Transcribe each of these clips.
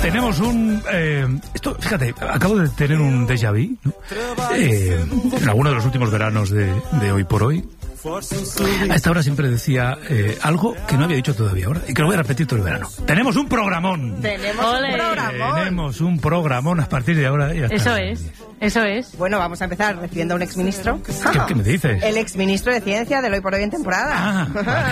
Tenemos un... esto, fíjate, acabo de tener un déjà vu, ¿no? En alguno de los últimos veranos de Hoy por Hoy. A esta hora siempre decía algo que no había dicho todavía ahora y que lo voy a repetir todo el verano. ¡Tenemos un programón! Tenemos un programón a partir de ahora. Ya está. Eso es. Bueno, vamos a empezar recibiendo a un exministro. ¿Qué me dices? El exministro de Ciencia del Hoy por Hoy en temporada.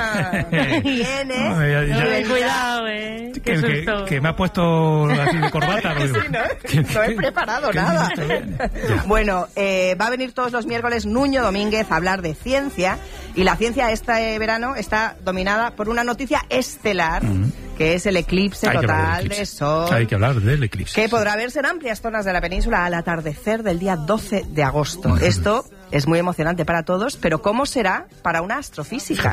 Viene. Cuidado, qué susto. Que me ha puesto así de corbata. Sí, ¿no? No he preparado nada. Bueno, va a venir todos los miércoles Nuño Domínguez a hablar de ciencia. Y la ciencia este verano está dominada por una noticia estelar, que es el eclipse total de Sol. Hay que hablar del eclipse. Que podrá verse en amplias zonas de la península al atardecer del día 12 de agosto. Esto es muy emocionante para todos, pero ¿cómo será para una astrofísica?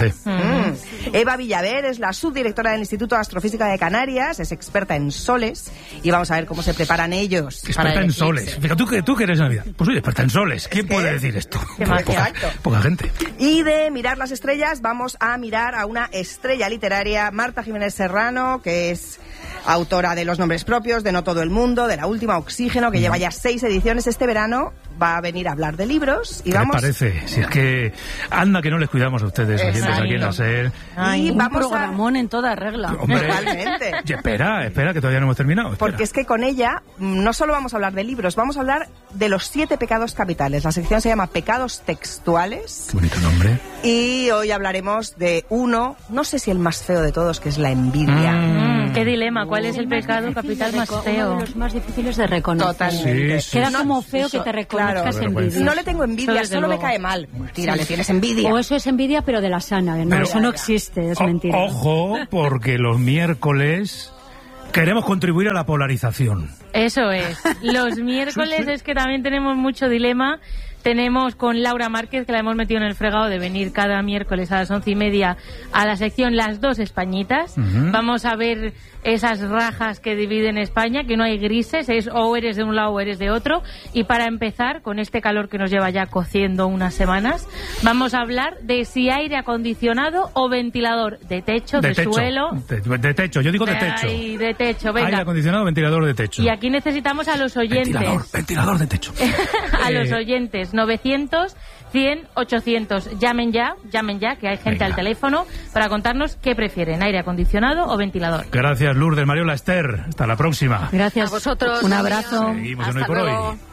Eva Villaver es la subdirectora del Instituto de Astrofísica de Canarias, es experta en soles, y vamos a ver cómo se preparan ellos. Experta en soles. Fíjate, tú que eres Navidad. Pues soy experta en soles. ¿Quién puede decir esto? Poca gente. Y de mirar las estrellas, vamos a mirar a una estrella literaria, Marta Jiménez Serrano, que es autora de Los nombres propios, de No todo el mundo, de La última Oxígeno, que lleva ya 6 ediciones. Este verano va a venir a hablar de libros. Y ¿Qué vamos... me parece? Si es que anda que no les cuidamos a ustedes, oyentes aquí en la SER. Y un programón en toda regla. Hombre, totalmente. Espera, que todavía no hemos terminado. Porque es que con ella no solo vamos a hablar de libros, vamos a hablar de los 7 pecados capitales. La sección se llama Pecados Textuales. Qué bonito nombre. Y hoy hablaremos de uno, no sé si el más feo de todos, que es la envidia. Qué dilema, ¿cuál es el pecado capital más feo? Uno de los más difíciles de reconocer. Totalmente. Sí. Queda como feo que te reconozcas envidia. No le tengo envidia, solo me cae mal. Mentira, le tienes envidia. O eso es envidia, pero de la sana. No, Pero, eso no existe, es mentira. Ojo, porque los miércoles queremos contribuir a la polarización. Eso es. Los miércoles es que también tenemos mucho dilema. Tenemos con Laura Márquez, que la hemos metido en el fregado de venir cada miércoles a las 11:30 a la sección Las Dos Españitas. Vamos a ver esas rajas que dividen España, que no hay grises, es o eres de un lado o eres de otro. Y para empezar, con este calor que nos lleva ya cociendo unas semanas, vamos a hablar de si aire acondicionado o ventilador, de techo, de suelo. De techo, yo digo de techo. Ay, de techo, venga. Aire acondicionado, ventilador de techo. Y aquí necesitamos a los oyentes. Ventilador de techo. A los oyentes, 900 100 800. Llamen ya, que hay gente al teléfono para contarnos qué prefieren, aire acondicionado o ventilador. Gracias, Lourdes, Mariola, Esther. Hasta la próxima. Gracias a vosotros. Un abrazo. Seguimos en Hoy por Hoy.